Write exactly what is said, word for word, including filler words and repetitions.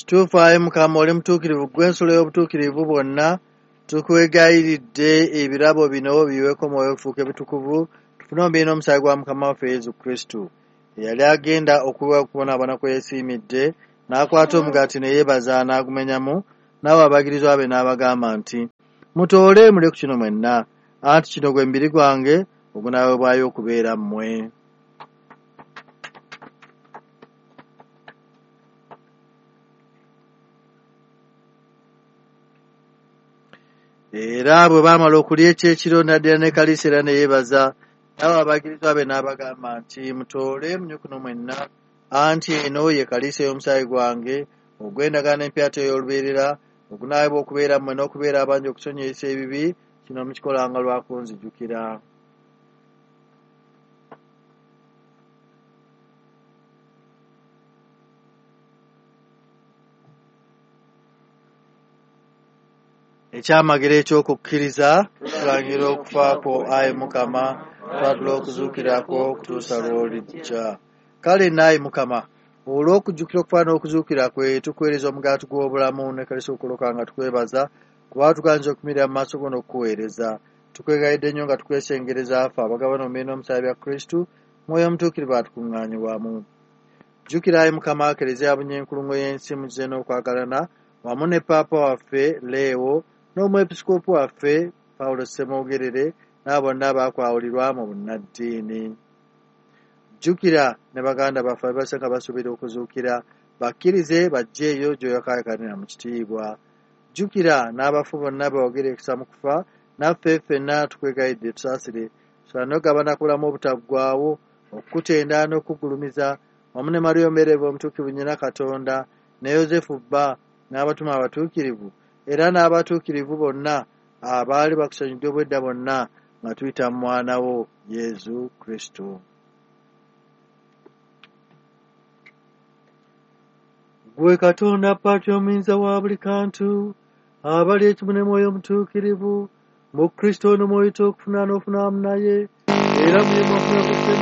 Kituufu Ayi Mukama oli mutuukirivu ggwe ensolo y'obutuukirivu bwonna tukwegayiridde ebirabo bino biweko mwoyo okufuuka ebitukuvu tufune omubiina omusaayi gwa Mukama waffe Yezu Kristo eyali agenda okuwa okubonaabona kwe yeesiimidde n'akwata omugaati ne yeebaza n'agumenyamu n'abo abayigirizwa be n'abagamba nti mutoole mulye ku kino mwenna anti kino gwe mubiri gwange ogunaawebwayo okubeera mmwe. Era bwe baamala okulya ekyekiro n'addira ne kaliisa era ne yeebaza n'abo abayigirizwa be n'abagamba nti mutoole munywe kuno mwenna anti eno ye kaliisa y'omusaayi gwange ogw'endagaano empyata ey'olubeerera ogunaayibwa okubeera mmwe n'okubeera abangi okusonyiyisa ebibi kino mukikolanga lwa kunzijukira. Ekyamagero eky'okukkiriza tulangira okufa kwo Ayi Mukama twatula okuzuukirako okutuusa lw'olijja. Kale naayi Mukama olw'okujjukira okufa n'okuzuukira kwe tukuweereza omugaati gw'obulamu ne kaliisa okukoloka nga tukwebaza kuba tuganza okumirira mu maaso go n'okukuweereza. Tukwegayidde nnyo nga tukwesengereza ffe abagabana omubiina omusaayi bya Kristo mwoyo omutuukirivu atukuŋŋaanye wamu. Jjukira Ayi Mukama Kereziya bunyenkulungo y'ensi mukize n'okwagalana wamu ne Paapa waffe Leewo n'omwepisikoopi waffe Pawulo Ssemwogerere n'abo bonna abaakwawulirwa mu bunnaddiini. Jjukira ne baganda baffe ababase nga basuubira okuzuukira bakkirize bajjeeyo gy'oyakaayakanira mu kitiibwa. Jjukira n'abafu bonna bawogere ekisa mu kufa naffe ffenna tukwegayidde tusaasire sobola n'ogabana ku bulamu obutaggwaawo okukutenda n'okukugulumiza wamu ne Mariya omuberevu omutuukirivu nnyina Katonda ne Yozefu bba n'abatume abatuukirivu era n'abatuukirivu bonna abaali bakusanyudde obwedda bonna nga tuyita mu mwana wo Yezu Kristo. Gwe Katonda Paatri omuyinza wa buli kantu abali ekimu ne mwoyo omutuukirivu mu Kristo n'omwoyo okufuna n'ofunamu naye era mulimu okufuna